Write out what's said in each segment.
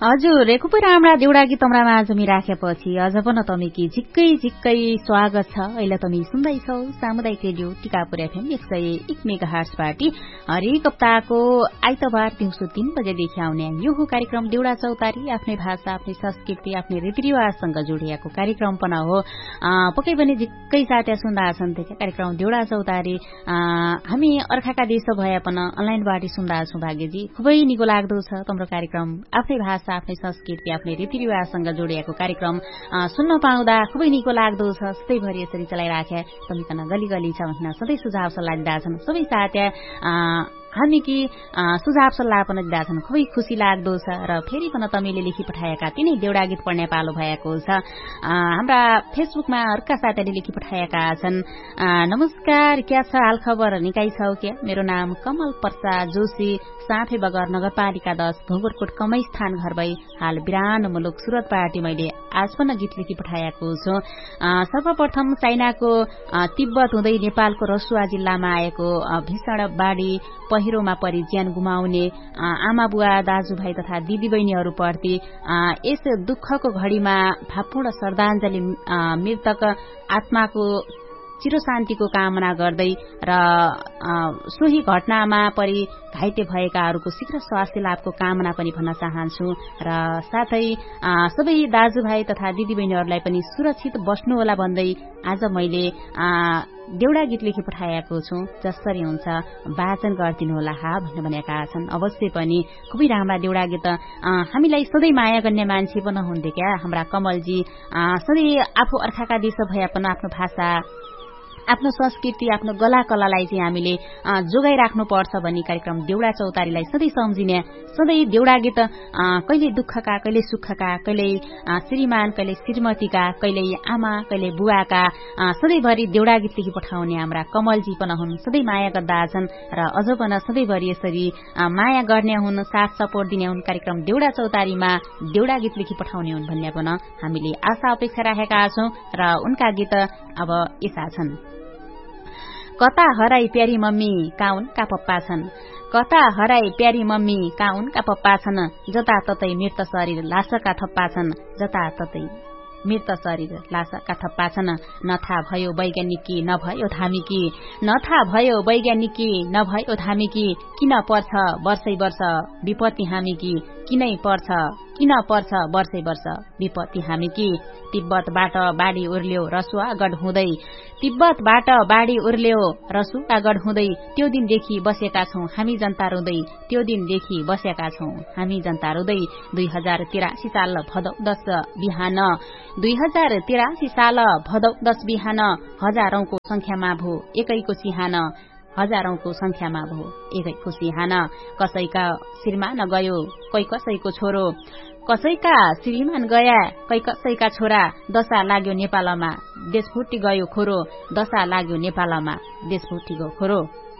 हजुर रेकुपुर राम्रा देउडाकी तम्रामा जमी राखेपछि अझ पनि तमीकी झिक्कै झिक्कै स्वागत छ। अहिले तमी सुन्दैछौ सामुदायिक रेडियो टिकापुर एफएम 101 मेगाहर्ट्जबाट हरेक हप्ताको आइतबार दिउँसो 3 बजेदेखि आउने यो हो कार्यक्रम देउडा चौतारी। आफ्नै भाषा, आफ्नै संस्कृति, आफ्नै रीतिरिवाजसँग जोडिएको कार्यक्रम पनि हो। पक्कै पनि झिक्कै साथी सुन्दा छन् कार्यक्रम देउडा चौतारी। हामी अर्काका देश भए पनि अनलाइनबाट सुन्दा छौं। भाग्यजी खुबै निको लाग्दो छ तम्रो कार्यक्रम। आफ्नै भाषा, आफ्नै संस्कृति, आफ्नै रीतिरिवाजसँग जोडिएको कार्यक्रम सुन्न पाउँदा खुबै निको लाग्दो छ। सधैँभरि यसरी चलाइराखे तमीकन गली गली छ भन्न सधैँ सुझाव सल्लाह दिँदा छन् सबै साथी। हामी कि सुझाव सल्लाह पनि दिँदा छन् खुबै खुसी लाग्दो छ। र फेरि पनि तमीले लेखी पठाएका तिनै देउडा गीत पढ्ने पालो भएको छ। हाम्रा फेसबुकमा अर्का साथीले लेखी पठाएका छन्। नमस्कार, क्या छ हाल खबर, निकै छौ क्या? मेरो नाम कमल प्रसाद जोशी, साफे बगर नगरपालिका 10 भोगरकोट कमैस्थान घर भई हाल बिरान मुलुक सुरत पार्टी मैले आज पनि गीत लेखी पठाएको छु। सर्वप्रथम चाइनाको तिब्बत हुँदै नेपालको रसुवा जिल्लामा आएको भीषण बाढी पहिरोमा परि ज्यान गुमाउने आमा बुवा, दाजुभाइ तथा दिदीबहिनीहरूप्रति यस दुःखको घड़ीमा भावपूर्ण श्रद्धाञ्जली, मृतक आत्माको चिरशान्तिको कामना गर्दै र सोही घटनामा परि घाइते भएकाहरूको शीघ्र स्वास्थ्य लाभको कामना पनि भन्न चाहन्छु। र साथै सबै दाजुभाइ तथा दिदीबहिनीहरूलाई पनि सुरक्षित बस्नुहोला भन्दै आज मैले देउडा गीत लेखी पठाएको छु। जसरी हुन्छ वाचन गरिदिनुहोला भन्ने भनेका छन्। अवश्य पनि खुबै राम्रा देउडा गीत हामीलाई सधैँ माया गर्ने मान्छे पनि हुन्थे क्या हाम्रा कमलजी। सधैँ आफू अर्काका देश भए पनि आफ्नो भाषा, आफ्नो संस्कृति, आफ्नो गला कलालाई चाहिँ हामीले जोगाइराख्नु पर्छ भन्ने कार्यक्रम देउडा चौतारीलाई सधैँ सम्झिने। सधैँ देउडा गीत कहिले दुःखका, कहिले सुखका, कहिले श्रीमान, कहिले श्रीमतीका, कहिले आमा, कहिले बुवाका सधैँभरि देउडा गीत लेखी पठाउने हाम्रा कमलजी पनि हुन्। सधैँ माया गर्दा छन् र अझ पनि सधैँभरि यसरी माया गर्ने हुन्, साथ सपोर्ट दिने हुन्। कार्यक्रम देउडा चौतारीमा देउडा गीत लेखी पठाउने हुन् भन्ने पनि हामीले आशा अपेक्षा राखेका छौं। र उनका गीत अब यसा छन्। कता हराई प्यारी मम्मी, का उनका पप्पा छन्। कता हराई प्यारी मम्मी, का उनका पप्पा छन्। जताततै मृत शरीर लासका थप्पा छन्। जताततै मृत शरीर लासका थप्पा छन्। नथा भयो वैज्ञानिकी, नभयो धामिकी। नथा भयो वैज्ञानिकी, नभयो धामिकी। किन पर्छ वर्षै वर्ष विपत्ति हामीकी। किनै पर्छ, किन पर्छ वर्षै वर्ष विपत्ति हामीकी। तिब्बतबाट बाढी उर्ल्यो रसुवागढ हुँदै। तिब्बतबाट बाढी उर्ल्यो रसुवागढ हुँदै। त्यो दिनदेखि बसेका छौं हामी जनता रुँदै। त्यो दिनदेखि बसेका छौं हामी जनता रुँदै। 2083 साल भदौ 10 बिहान, 2083 साल भदौ 10 बिहान हजारौंको संख्यामा भो एकैको सिहान। हजारौंको संख्यामा भो एकैको सिहान। कसैका श्रीमान गयो कोही कसैको छोरो। कसैका श्रीमान गया कोही कसैका छोरा। दशा लाग्यो नेपालमा देश फुटी गयो खोरो। दशा लाग्यो नेपालमा देश फुटी गयो खोरो।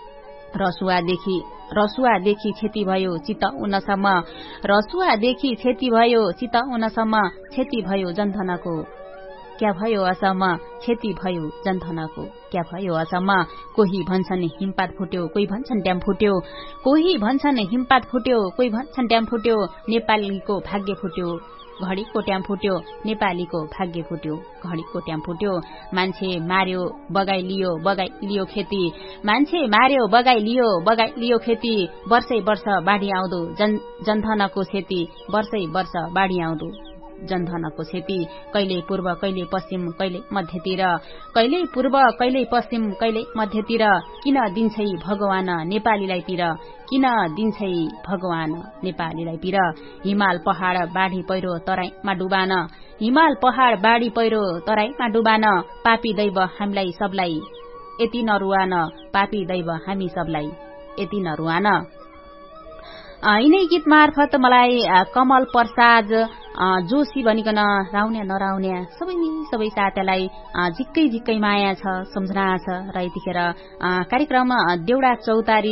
रसुवादेखि क्षति भयो चिताउनसम्म। रसुवादेखि क्षति भयो चिताउनसम्म। क्षति भयो जनधनको क्या भयो असम्म। क्षति भयो जनधनको क्या भयो असम्म। कोही भन्छन् हिमपात फुट्यो, कोही भन्छन् ड्याम फुट्यो। कोही भन्छन् हिमपात फुट्यो, कोही भन्छन् ड्याम फुट्यो। नेपालीको भाग्य फुट्यो, घडीको ट्याम फुट्यो। नेपालीको भाग्य फुट्यो, घडीको ट्याम फुट्यो। मान्छे मार्यो बगाइ लियो खेती। मान्छे मार्यो बगाइ लियो खेती। वर्षै वर्ष बाढी आउँदो जनधनको क्षति। वर्षै वर्ष बाढी आउँदो जनधनको क्षति। कहिले पूर्व कहिले पश्चिम कहिले मध्यतिर। कहिले पूर्व कहिले पश्चिम कहिले मध्यतिर। किन दिन्छै भगवान नेपालीलाई तिर। किन दिन्छै भगवान नेपालीलाई तिर। हिमाल पहाड़ बाढी पहिरो तराईमा डुबान। हिमाल पहाड़ बाढी पहिरो तराईमा डुबान। पापी दैव हामीलाई सबलाई यति नरुवान। पापी दैव हामी सबलाई यति नरुवान। यिनै गीत मार्फत मलाई कमल प्रसाद जोशी भनिकन राउने नराउने सबै साथीलाई झिक्कै झिक्कै माया छ, सम्झना छ। र यतिखेर कार्यक्रम देउडा चौतारी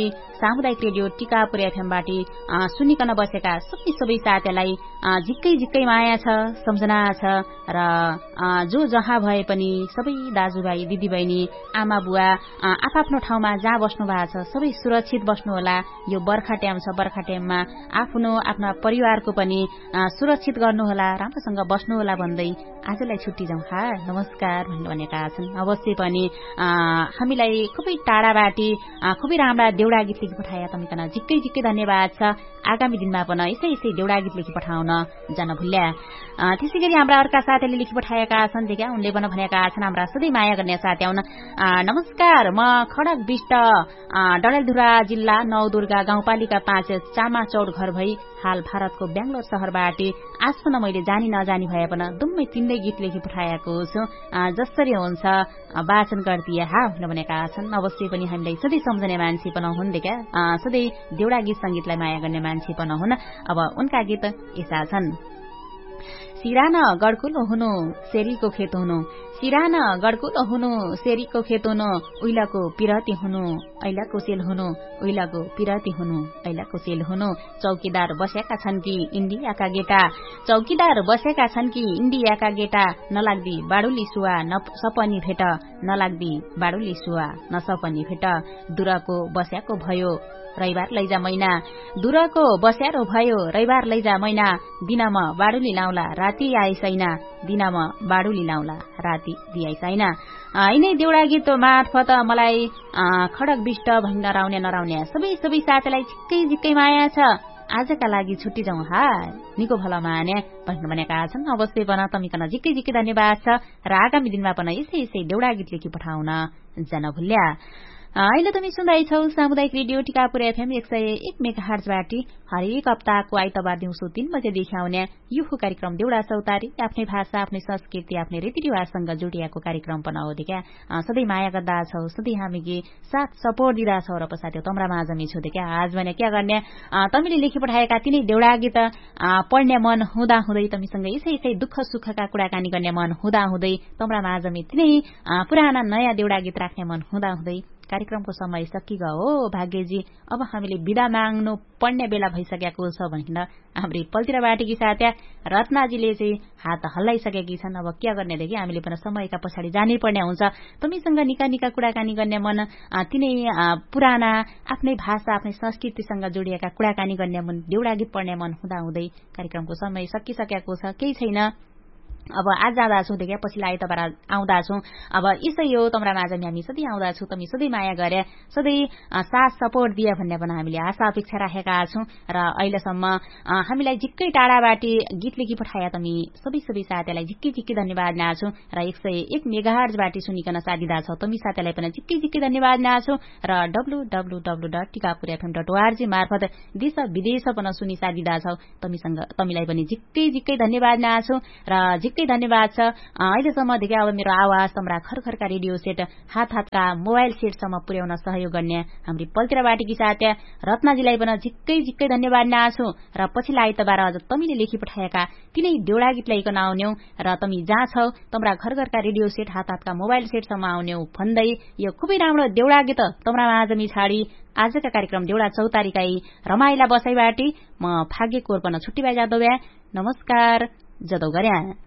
सामुदायिक रेडियो टिकापुर एफएमबाट सुनिकन बसेका सबै साथीहरूलाई झिक्कै माया छ, सम्झना छ र जो जहाँ भए पनि सबै दाजुभाइ दिदीबहिनी आमा बुवा आफ्नो ठाउँमा जहाँ बस्नु भएको छ सबै सुरक्षित बस्नुहोला। यो बर्खा टाइम छ, बर्खा टाइममा आफ्ना परिवारको पनि सुरक्षित गर्नुहोला, राम्रोसँग बस्नुहोला भन्दै आजलाई छुट्टी जाउँ। नमस्कार भनेका छन्। अवश्य पनि हामीलाई खुबै टाढाबाट खुबै राम्रा देउडा गीत लेखी पठाए तपाईकन झिक्कै धन्यवाद छ। आगामी दिनमा पनि यसै देउडा गीत लेखी पठाउन जान भुल्या। त्यसै गरी हाम्रा अर्का साथीहरूले लेखी पठाएका छन् देखा उनले पनि भनेका छन् हाम्रा सधैँ माया गर्ने साथी आउन। नमस्कार, म खडक विष्ट डडेलधुरा जिल्ला नवदुर्गा गाउँपालिका 5 चामाचौर घर भई हाल भारतको बेंगलोर शहरबाट आज पनि मैले जानी नजानी भए पनि दुम्मै तिनले गीत लेखी पठाएको छु। जसरी हुन्छ वाचन गर्दिए भनेका छन्। अवश्य पनि हामीलाई सधैँ सम्झने मान्छे पनि हुन् देखा, सधैँ देउडा गीत संगीतलाई माया गर्ने मान्छे पनि हुन्। अब उनका गीत यस्ता छन्। सिराना गडकुलो हुनु सेरीको खेत हुनु, सिराना गडकुलो हुनु सेरीको खेत हुनु, उइलाको पिरती हुनु ऐलाको सेल हुनु, उइलाको पिरती हुनु ऐलाको सेल हुनु। चौकीदार बसेका छन् कि इन्डियाका गेटा, चौकीदार बसेका छन् कि इन्डियाका गेटा, नलाग्दी बाडुली सुवा नसपनी भेट, नलाग्दी बाडुली सुवा नसपनी भेट। दुरको बस्याको भयो रविबार लैजा मैना, दुरको बस्यारो भयो रविबार लैजा मैना, दिनमा बाडुली लाउला राति आइसैना, दिनमा बाडुली लाउला राति दिइसैना। यिनै देउडा गीत मार्फत मलाई खडक विष्ट भई नराउने सबै साथीलाई झिक्कै माया छ। आजका लागि छुट्टी जाउँ निको भला माने भनेका छन्। अवश्य पनि तपाईकन झिक्कै धन्यवाद छ र आगामी दिनमा पनि यसै देउडा गीत लेखी पठाउन जान भुल्या। अहिले तपाईँ सुन्दैछौ सामुदायिक रेडियो टिकापुर एफएम 101 मेगाहर्जबाट हरेक हप्ताको आइतबार दिउँसो 3 बजेदेखि आउने यो कार्यक्रम देउडा चौतारी आफ्नै भाषा, आफ्नै संस्कृति, आफ्नै रीतिरिवाजसँग जोडिएको कार्यक्रम पनि हो देखा। सधैँ माया गर्दा छौ, सधैँ हामी साथ सपोर्ट दिँदा छौ र पछाडि तम्रा माझमी छु देखा। आज भने के गर्ने, तपाईले लेखी पठाएका तिनै देउडा गीत पढ्ने मन हुँदा हुँदै तपाईसँग यसै दुःख सुखका कुराकानी गर्ने मन हुँदा हुँदै तम्रा माझमी तिनै पुराना नयाँ देउडा गीत राख्ने मन हुँदा हुँदै कार्यक्रमको समय सकिगयो हो भाग्यजी। अब हामीले बिदा माग्नु पर्ने बेला भइसकेको छ भनिन हाम्री पल्तिराबाटीकी साथी रत्नाजीले चाहिँ हात हल्लाइसकेकी छन्। अब के गर्नेदेखि हामीले पनि समयका पछाडि जानै पर्ने हुन्छ। तपाईसँग निका कुराकानी गर्ने मन, तिनै पुराना आफ्नै भाषा, आफ्नै संस्कृतिसँग जोडिएका कुराकानी गर्ने मन, देउडा गीत पढ्ने मन हुँदा हुँदै कार्यक्रमको समय सकिसकेको छ। केही छैन, अब आज जाँदा छौँ देखा, पछिल्लो आइतबार आउँदा छौँ। अब यसै हो तम्रा माझमी हामी सधैँ आउँदा छौँ, तपाईँ सधैँ माया गरे, सधैँ साथ सपोर्ट दिए भन्ने पनि हामीले आशा अपेक्षा राखेका छौँ। र अहिलेसम्म हामीलाई झिक्कै टाढाबाट गीत लेखी पठाए तपाईँ सबै साथीलाई झिक्कै धन्यवाद नाछौँ र 101 मेगाहर्जबाट सुनिकन साथ दिँदा छौ तपाईँ साथीलाई पनि झिक्कै धन्यवाद नाछौँ। र www.tikapurfm.org मार्फत देश विदेश पनि सुनि साथ दिँदा छौ तपाईलाई पनि झिक्कै धन्यवाद नाछौँ र झिक्कै धन्यवाद छ। अहिलेसम्म देखि अब मेरो आवाज तम्रा खरखरका रेडियो सेट हातका मोबाइल सेटसम्म पुर्याउन सहयोग गर्ने हाम्री पल्तिराबाटीकी साथी रत्नाजीलाई पनि झिक्कै धन्यवाद नाछौँ। र पछिल्लो आइतबार अझ तपाईले लेखी पठाएका तिनै देउडा गीत ल्याइकन आउन्यौ र तपाईँ जहाँ छौ तम्रा घरका रेडियो सेट हातका मोबाइल सेटसम्म आउन्यौ भन्दै यो खुबै राम्रो देउडा गीत तम्रा माझमी छाडी आजका कार्यक्रम देउडा चौतारीकै रमाइला बसाइबाट म भाग्य कोर पनि छुट्टी भइ जाँदो भए। नमस्कार जदौ गर्या।